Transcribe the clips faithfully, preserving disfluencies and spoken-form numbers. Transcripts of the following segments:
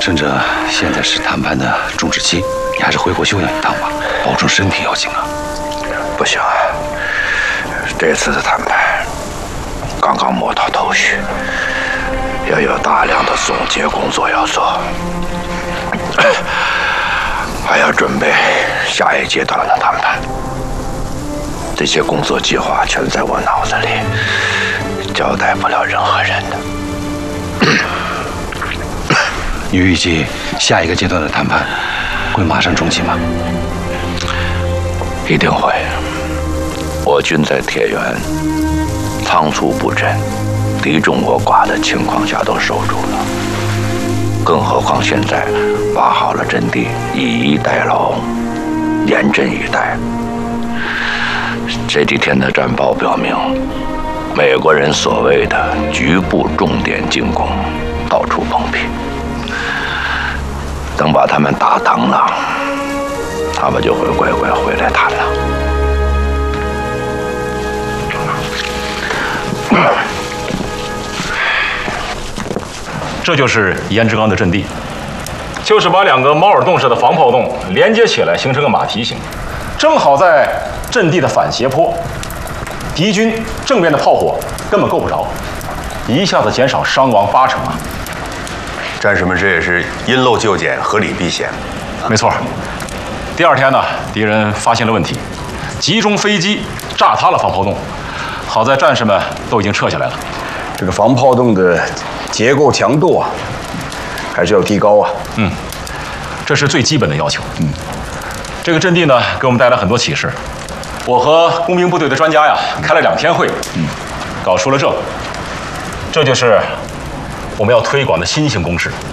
趁着现在是谈判的终止期，你还是回国休养一趟吧，保重身体要紧啊。 不行啊，这次的谈判刚刚摸到头绪，要有大量的总结工作要做，还要准备下一阶段的谈判。这些工作计划全在我脑子里，交代不了任何人的。 你预计下一个阶段的谈判会马上重启吗？ 一定会。我军在铁原仓促布阵，敌众我寡的情况下都守住了，更何况现在挖好了阵地，以逸待劳，严阵以待。这几天的战报表明，美国人所谓的局部重点进攻到处碰壁。等把他们打疼了，他们就会乖乖回来谈了。 这就是胭脂冈的阵地，就是把两个猫耳洞式的防炮洞连接起来，形成个马蹄形，正好在阵地的反斜坡，敌军正面的炮火根本够不着，一下子减少伤亡八成啊！ 战士们，这也是因漏就简，合理避险。 没错。第二天呢，敌人发现了问题，集中飞机炸塌了防炮洞，好在战士们都已经撤下来了。 这个防炮洞的结构强度啊，还是要提高啊。 嗯，这是最基本的要求。嗯，这个阵地呢，给我们带来很多启示。我和工兵部队的专家呀，开了两天会，嗯，搞出了这个，这就是我们要推广的新型攻势。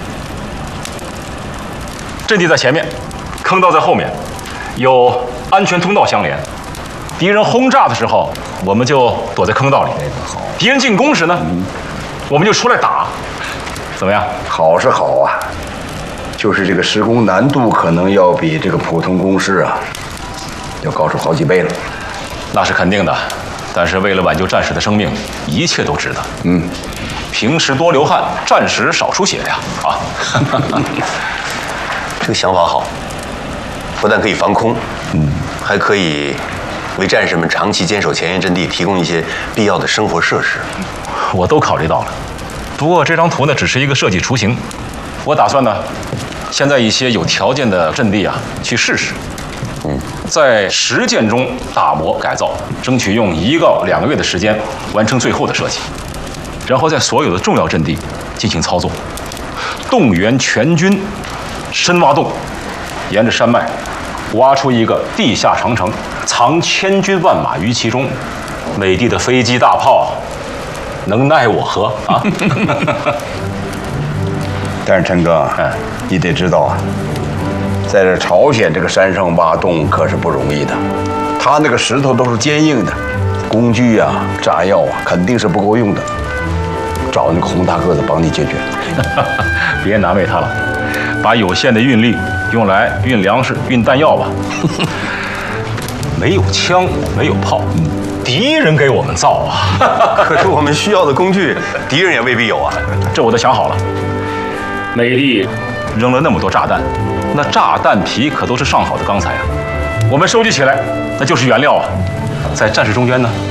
阵地在前面，坑道在后面，有安全通道相连。敌人轰炸的时候，我们就躲在坑道里；敌人进攻时呢，嗯、我们就出来打。怎么样？ 好是好啊，就是这个施工难度可能要比这个普通工事啊，要高出好几倍了。 那是肯定的，但是为了挽救战士的生命，一切都值得。 嗯， 平时多流汗，战时少出血呀！啊， 这个想法好，不但可以防空，嗯，还可以为战士们长期坚守前沿阵地提供一些必要的生活设施。 我都考虑到了，不过这张图呢只是一个设计雏形，我打算呢，先在一些有条件的阵地啊去试试，嗯，在实践中打磨改造，争取用一到两个月的时间完成最后的设计，然后在所有的重要阵地进行操作，动员全军深挖洞，沿着山脉挖出一个地下长城，藏千军万马于其中，美帝的飞机大炮能奈我何啊？ 但是陈哥， 嗯， 你得知道啊，在这朝鲜这个山上挖洞可是不容易的，他那个石头都是坚硬的，工具啊、炸药啊肯定是不够用的，找那个洪大个子帮你解决。 别难为他了，把有限的运力用来运粮食、运弹药吧。没有枪，没有炮，敌人给我们造啊！ 可是我们需要的工具，敌人也未必有啊。 这我都想好了。美帝扔了那么多炸弹，那炸弹皮可都是上好的钢材啊，我们收集起来那就是原料啊。在战士中间呢，